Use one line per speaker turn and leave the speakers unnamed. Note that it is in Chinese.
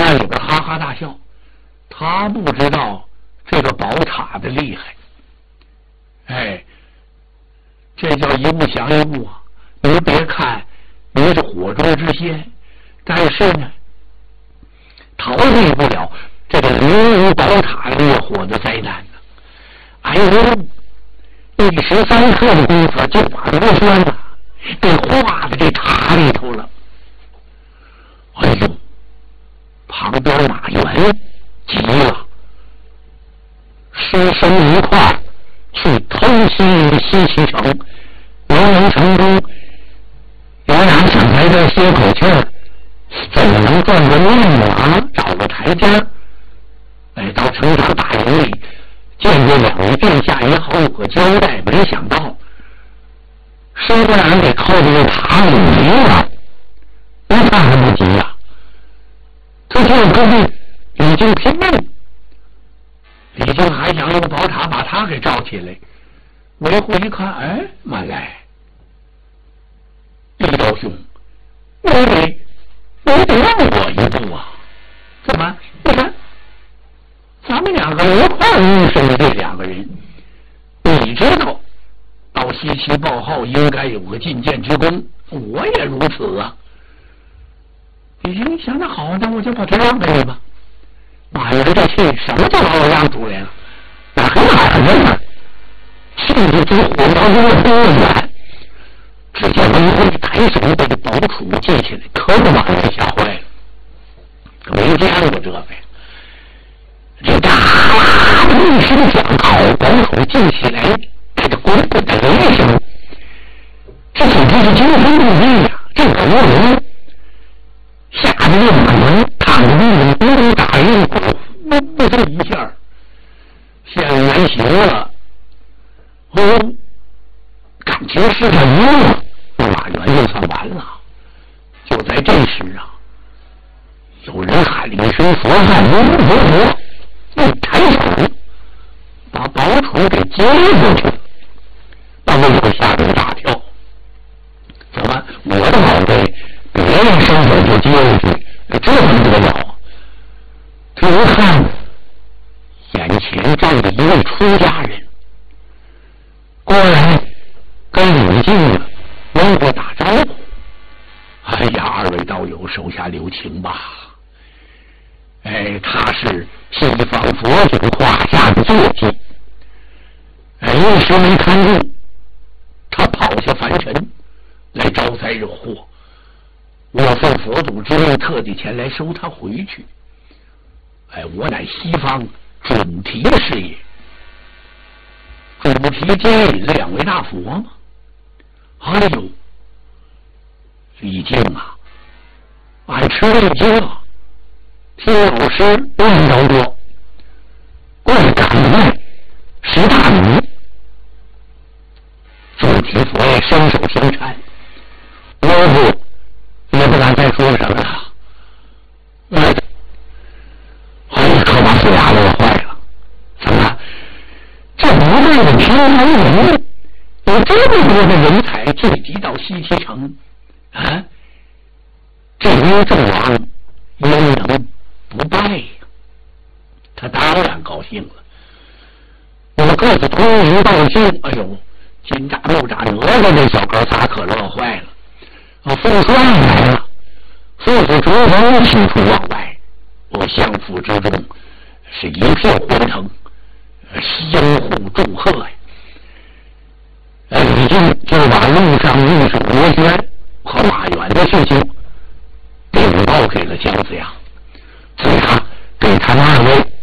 院里边哈哈大笑，他不知道这个宝塔的厉害。哎，这叫一步降一步啊！你别看你是火中之仙，但是呢，逃避不了这个灵武宝塔烈火的灾难呢。哎呦，13刻的功夫就把罗轩啊给化在这塔里头了。哎呦，旁边马原急了，师生一块去偷袭西岐城，没能成功。有俩想在这歇口气儿，怎么能赚个命啊？找个台阶儿，来到城上大营里，见过两位殿下也好有个交代。没想到师傅俩给扣在这塔里没了。那还不急呀？这就跟李靖拼命，李靖还想用宝塔把他给罩起来。维护一看，哎，慢来，李道兄，你得让我一步啊！怎么？你看，咱们两个一块遇上的这两个人，你知道到西岐报号应该有个进谏之功，我也如此啊。李靖想得好，那我就把他让给你吧。马原这气，什么叫把我让出来了？哪还哪儿呢？气得这火苗越多远。只见文辉抬手把这宝杵接起来，可把马原吓坏了，没见过这个呀！这大啦的一声响，好宝杵接起来，带着滚滚的雷声，这简直是惊天动地呀！这可无人吓得这马原躺在地上，咕噜打一鼓，呼的一下，现原形了。感情是他晕了，那马原就算完了。就在这时啊，有人喊了一声佛汉佛，一抬手把宝杵给接过去，把魏国吓了一大跳。怎么我的宝贝别人伸手就接过去，这能得了？这一看，眼前站着一位出家人，过来跟李靖问过打招呼。哎呀，二位道友手下留情吧。哎，他是西方佛祖胯下的坐骑，一时没看住，他跑下凡尘来招灾惹祸。我奉佛祖之命，特地前来收他回去。哎，我乃西方准提的事业。准提接引了两位大佛吗？哎呦，李靖啊，俺吃了一惊啊！听老师念叨过，怪感慨识大名。准提佛爷伸手相搀，也不敢再说什么了。可把死牙乐坏了。怎么？这无奈的天南人有这么多的人才聚集到西岐城啊！这雍正王焉能不拜呀？他当然高兴了。我个子通明道姓，哎呦，金吒木吒哪吒那小哥仨可乐坏了。父帅来了，父子逐风齐出望外，我相府之中是一片欢腾，相互祝贺呀。李靖就把路上遇上罗轩和马原的事情禀报给了姜子牙，所以他给他们二位